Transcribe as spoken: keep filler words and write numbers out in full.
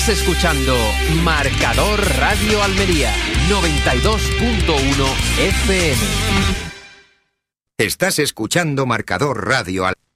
Estás escuchando Marcador Radio Almería, noventa y dos punto uno F M. Estás escuchando Marcador Radio Almería.